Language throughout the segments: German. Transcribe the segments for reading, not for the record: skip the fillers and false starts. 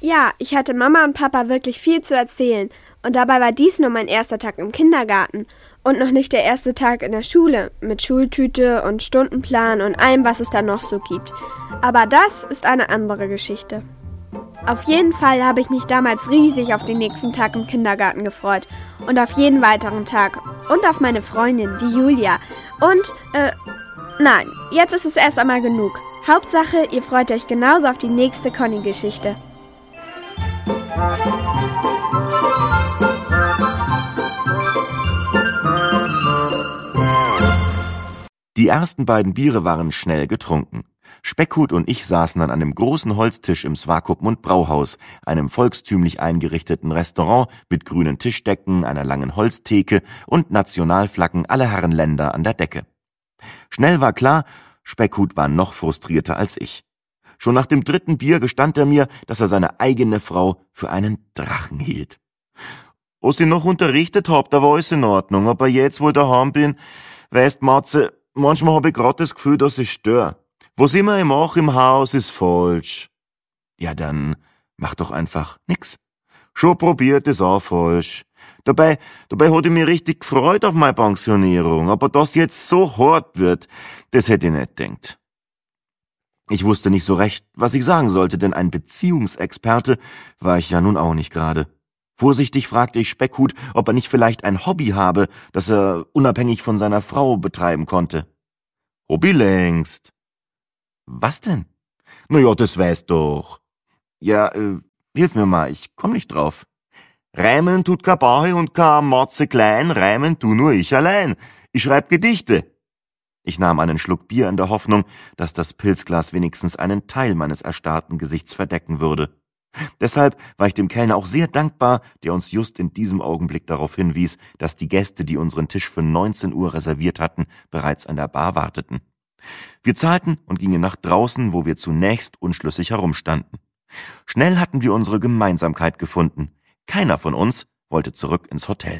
Ja, ich hatte Mama und Papa wirklich viel zu erzählen. Und dabei war dies nur mein erster Tag im Kindergarten. Und noch nicht der erste Tag in der Schule, mit Schultüte und Stundenplan und allem, was es da noch so gibt. Aber das ist eine andere Geschichte. Auf jeden Fall habe ich mich damals riesig auf den nächsten Tag im Kindergarten gefreut. Und auf jeden weiteren Tag. Und auf meine Freundin, die Julia. Und, nein, jetzt ist es erst einmal genug. Hauptsache, ihr freut euch genauso auf die nächste Conny-Geschichte. Die ersten beiden Biere waren schnell getrunken. Speckhut und ich saßen an einem großen Holztisch im Swakopmund Brauhaus, einem volkstümlich eingerichteten Restaurant mit grünen Tischdecken, einer langen Holztheke und Nationalflaggen aller Herren Länder an der Decke. Schnell war klar, Speckhut war noch frustrierter als ich. Schon nach dem dritten Bier gestand er mir, dass er seine eigene Frau für einen Drachen hielt. Was ich noch unterrichtet hab, da war alles in Ordnung, aber jetzt, wo ich daheim bin, weißt Matze, manchmal hab ich grad das Gefühl, dass ich störe. Was immer ich mache im Haus, ist falsch. Ja, dann mach doch einfach nix. Schon probiert, ist auch falsch. Dabei hat ich mich richtig gefreut auf meine Pensionierung, aber dass jetzt so hart wird, das hätte ich nicht gedacht. Ich wusste nicht so recht, was ich sagen sollte, denn ein Beziehungsexperte war ich ja nun auch nicht gerade. Vorsichtig fragte ich Speckhut, ob er nicht vielleicht ein Hobby habe, das er unabhängig von seiner Frau betreiben konnte. Hobby längst. Was denn? Na ja, das weißt doch. Ja, hilf mir mal, ich komm nicht drauf. Reimen tut kein Bauche und kein Matze klein, reimen tu nur ich allein. Ich schreib Gedichte. Ich nahm einen Schluck Bier in der Hoffnung, dass das Pilzglas wenigstens einen Teil meines erstarrten Gesichts verdecken würde. Deshalb war ich dem Kellner auch sehr dankbar, der uns just in diesem Augenblick darauf hinwies, dass die Gäste, die unseren Tisch für 19 Uhr reserviert hatten, bereits an der Bar warteten. Wir zahlten und gingen nach draußen, wo wir zunächst unschlüssig herumstanden. Schnell hatten wir unsere Gemeinsamkeit gefunden. Keiner von uns wollte zurück ins Hotel.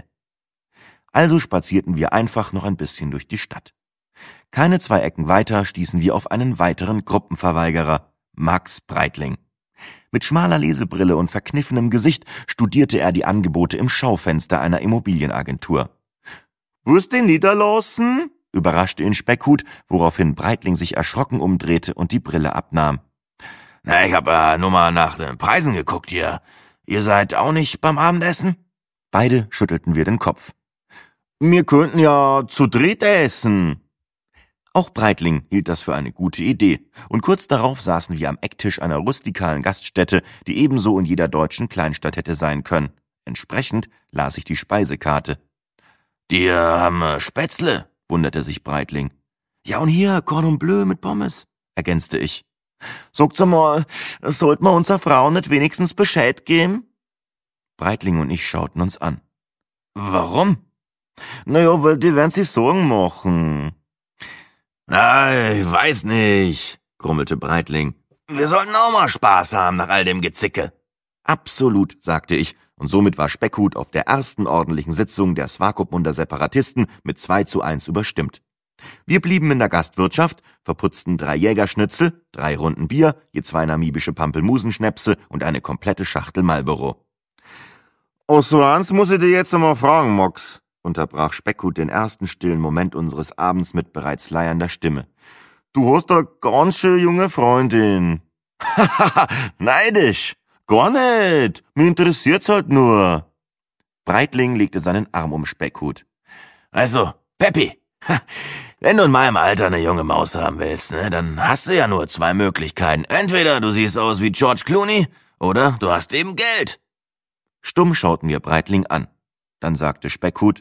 Also spazierten wir einfach noch ein bisschen durch die Stadt. Keine 2 Ecken weiter stießen wir auf einen weiteren Gruppenverweigerer, Max Breitling. Mit schmaler Lesebrille und verkniffenem Gesicht studierte er die Angebote im Schaufenster einer Immobilienagentur. »Wirst du niederlassen?« überraschte ihn Speckhut, woraufhin Breitling sich erschrocken umdrehte und die Brille abnahm. »Na, ich hab nur mal nach den Preisen geguckt hier. Ihr seid auch nicht beim Abendessen?« Beide schüttelten wir den Kopf. »Wir könnten ja zu dritt essen.« Auch Breitling hielt das für eine gute Idee, und kurz darauf saßen wir am Ecktisch einer rustikalen Gaststätte, die ebenso in jeder deutschen Kleinstadt hätte sein können. Entsprechend las ich die Speisekarte. »Die haben Spätzle«, wunderte sich Breitling. »Ja, und hier Cordon Bleu mit Pommes«, ergänzte ich. »Sagt's mal, sollten wir unserer Frau nicht wenigstens Bescheid geben?« Breitling und ich schauten uns an. »Warum?« »Naja, weil die werden sich Sorgen machen.« »Na, ich weiß nicht«, grummelte Breitling. »Wir sollten auch mal Spaß haben nach all dem Gezicke.« »Absolut«, sagte ich, und somit war Speckhut auf der ersten ordentlichen Sitzung der Swakopmunder Separatisten mit 2:1 überstimmt. Wir blieben in der Gastwirtschaft, verputzten 3 Jägerschnitzel, 3 Runden Bier, je 2 namibische Pampelmusenschnäpse und eine komplette Schachtel Marlboro. »Oh, so eins muss ich dir jetzt einmal fragen, Mox«, unterbrach Speckhut den ersten stillen Moment unseres Abends mit bereits leiernder Stimme. »Du hast eine ganz schön junge Freundin.« »Hahaha, neidisch.« »Gar nicht, mir interessiert's halt nur.« Breitling legte seinen Arm um Speckhut. »Also, Peppi, wenn du in meinem Alter eine junge Maus haben willst, ne, dann hast du ja nur 2 Möglichkeiten. Entweder du siehst aus wie George Clooney oder du hast eben Geld.« Stumm schauten wir Breitling an. Dann sagte Speckhut,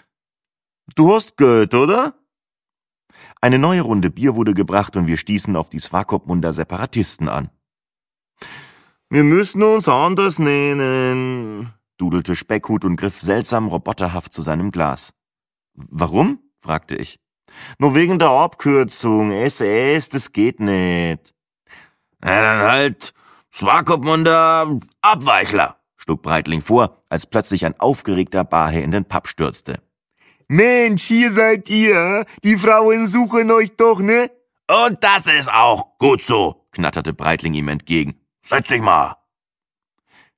»Du hast Geld, oder?« Eine neue Runde Bier wurde gebracht und wir stießen auf die Swakopmunder Separatisten an. »Wir müssen uns anders nennen«, dudelte Speckhut und griff seltsam roboterhaft zu seinem Glas. »Warum?« fragte ich. »Nur wegen der Abkürzung, SS, das geht nicht.« »Na dann halt Swakopmunder Abweichler«, schlug Breitling vor, als plötzlich ein aufgeregter Barhe in den Pub stürzte. »Mensch, hier seid ihr, die Frauen suchen euch doch, ne?« »Und das ist auch gut so«, knatterte Breitling ihm entgegen. »Setz dich mal.«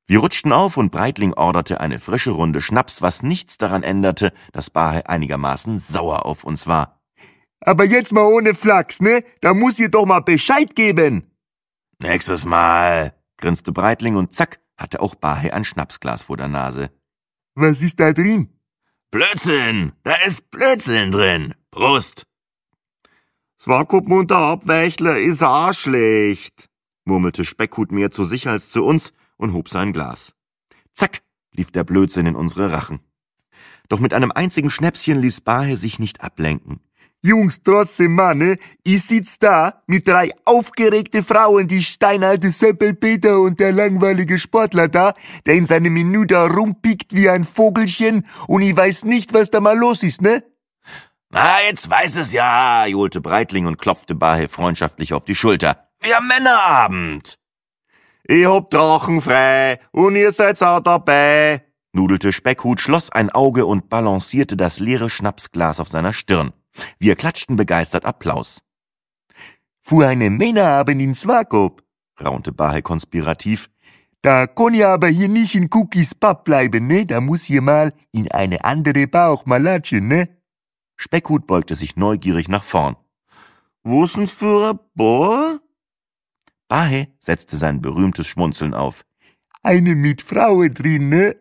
Wir rutschten auf und Breitling orderte eine frische Runde Schnaps, was nichts daran änderte, dass Bahe einigermaßen sauer auf uns war. Aber jetzt mal ohne Flachs, ne? Da muss ihr doch mal Bescheid geben. Nächstes Mal. Grinste Breitling und zack, hatte auch Bahe ein Schnapsglas vor der Nase. Was ist da drin? Blödsinn! Da ist Blödsinn drin. Prost! Swakop und der Abweichler ist auch schlecht, murmelte Speckhut mehr zu sich als zu uns und hob sein Glas. Zack, lief der Blödsinn in unsere Rachen. Doch mit einem einzigen Schnäpschen ließ Bahe sich nicht ablenken. Jungs, trotzdem, Mann, ne? Ich sitz da mit 3 aufgeregte Frauen, die steinalte Seppelpeter und der langweilige Sportler da, der in seine Minute rumpickt wie ein Vogelchen und ich weiß nicht, was da mal los ist, ne? Na, jetzt weiß es ja, johlte Breitling und klopfte Bahe freundschaftlich auf die Schulter. Wir haben Männerabend. Ich hab drachenfrei und ihr seid auch dabei, nudelte Speckhut, schloss ein Auge und balancierte das leere Schnapsglas auf seiner Stirn. Wir klatschten begeistert Applaus. Für einen Männerabend in Swakop, raunte Bahe konspirativ. Da kann ja aber hier nicht in Cookies Pub bleiben, ne? Da muss hier mal in eine andere Bar auch mal latschen, ne? Speckhut beugte sich neugierig nach vorn. Wo's denn für ein Bar? Bahe setzte sein berühmtes Schmunzeln auf. Eine mit Frauen drin, ne?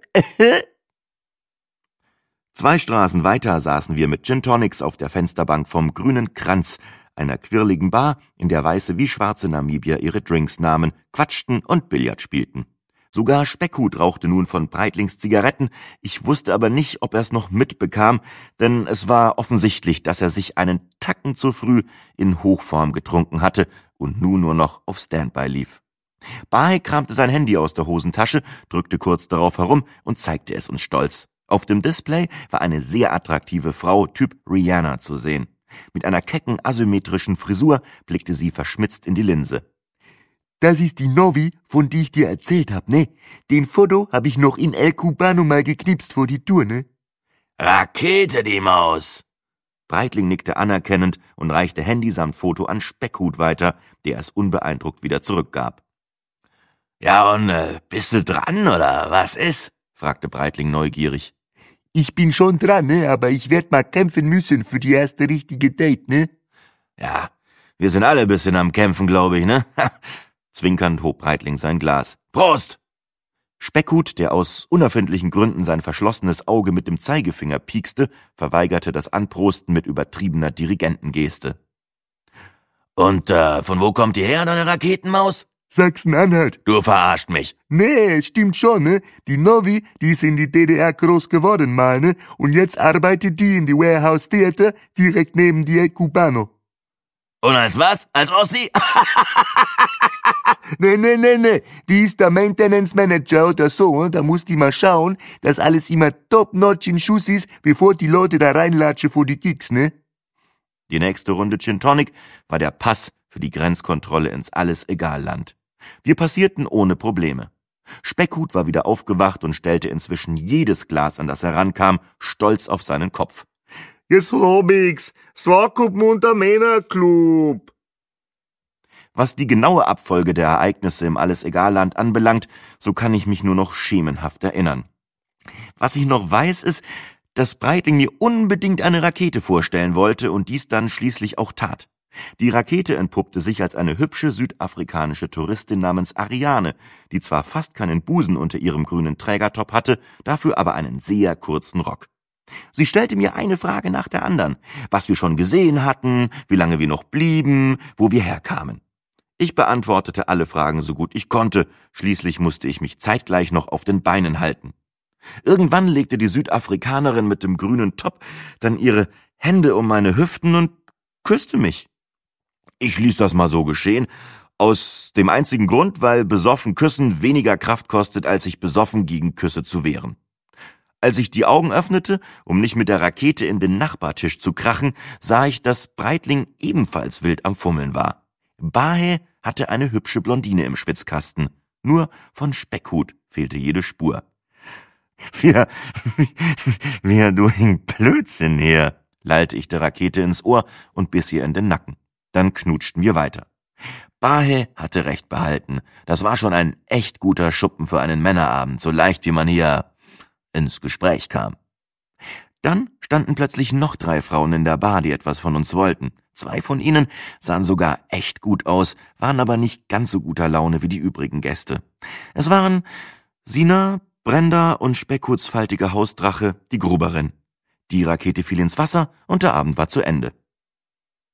2 Straßen weiter saßen wir mit Gin Tonics auf der Fensterbank vom Grünen Kranz, einer quirligen Bar, in der weiße wie schwarze Namibier ihre Drinks nahmen, quatschten und Billard spielten. Sogar Speckhut rauchte nun von Breitlings Zigaretten, ich wusste aber nicht, ob er es noch mitbekam, denn es war offensichtlich, dass er sich einen Tacken zu früh in Hochform getrunken hatte und nun nur noch auf Standby lief. Bahe kramte sein Handy aus der Hosentasche, drückte kurz darauf herum und zeigte es uns stolz. Auf dem Display war eine sehr attraktive Frau, Typ Rihanna, zu sehen. Mit einer kecken, asymmetrischen Frisur blickte sie verschmitzt in die Linse. Das ist die Novi, von die ich dir erzählt hab, ne? Den Foto hab ich noch in El Cubano mal geknipst vor die Tour, ne? Rakete, die Maus! Breitling nickte anerkennend und reichte Handy samt Foto an Speckhut weiter, der es unbeeindruckt wieder zurückgab. Ja, und bist du dran, oder was ist? Fragte Breitling neugierig. Ich bin schon dran, ne? Aber ich werd mal kämpfen müssen für die erste richtige Date, ne? Ja, wir sind alle ein bisschen am Kämpfen, glaube ich, ne? Zwinkernd hob Breitling sein Glas. Prost! Speckhut, der aus unerfindlichen Gründen sein verschlossenes Auge mit dem Zeigefinger piekste, verweigerte das Anprosten mit übertriebener Dirigentengeste. Und von wo kommt die her, deine Raketenmaus? Sachsen-Anhalt. Du verarscht mich. Nee, stimmt schon, ne? Die Novi, die ist in die DDR groß geworden mal, ne? Und jetzt arbeitet die in die Warehouse Theater direkt neben die El Cubano. Und als was? Als Ossi? Nee. Die ist der Maintenance Manager oder so. Da muss die mal schauen, dass alles immer top-notch in Schuss ist, bevor die Leute da reinlatschen vor die Gigs, ne? Die nächste Runde Gin Tonic war der Pass für die Grenzkontrolle ins Alles-Egal-Land. Wir passierten ohne Probleme. Speckhut war wieder aufgewacht und stellte inzwischen jedes Glas, an das herankam, stolz auf seinen Kopf. Jetzt hab ich's. Swakop und der Männerclub. Was die genaue Abfolge der Ereignisse im Alles-Egal-Land anbelangt, so kann ich mich nur noch schemenhaft erinnern. Was ich noch weiß, ist, dass Breitling mir unbedingt eine Rakete vorstellen wollte und dies dann schließlich auch tat. Die Rakete entpuppte sich als eine hübsche südafrikanische Touristin namens Ariane, die zwar fast keinen Busen unter ihrem grünen Trägertop hatte, dafür aber einen sehr kurzen Rock. Sie stellte mir eine Frage nach der anderen, was wir schon gesehen hatten, wie lange wir noch blieben, wo wir herkamen. Ich beantwortete alle Fragen so gut ich konnte, schließlich musste ich mich zeitgleich noch auf den Beinen halten. Irgendwann legte die Südafrikanerin mit dem grünen Top dann ihre Hände um meine Hüften und küsste mich. Ich ließ das mal so geschehen, aus dem einzigen Grund, weil besoffen küssen weniger Kraft kostet, als sich besoffen gegen Küsse zu wehren. Als ich die Augen öffnete, um nicht mit der Rakete in den Nachbartisch zu krachen, sah ich, dass Breitling ebenfalls wild am Fummeln war. Bahe hatte eine hübsche Blondine im Schwitzkasten, nur von Speckhut fehlte jede Spur. Wir doing Blödsinn hier, lallte ich der Rakete ins Ohr und biss ihr in den Nacken. Dann knutschten wir weiter. Bahe hatte recht behalten. Das war schon ein echt guter Schuppen für einen Männerabend, so leicht wie man hier ins Gespräch kam. Dann standen plötzlich noch 3 Frauen in der Bar, die etwas von uns wollten. 2 von ihnen sahen sogar echt gut aus, waren aber nicht ganz so guter Laune wie die übrigen Gäste. Es waren Sina, Brenda und Speckhuts faltige Hausdrache, die Gruberin. Die Rakete fiel ins Wasser und der Abend war zu Ende.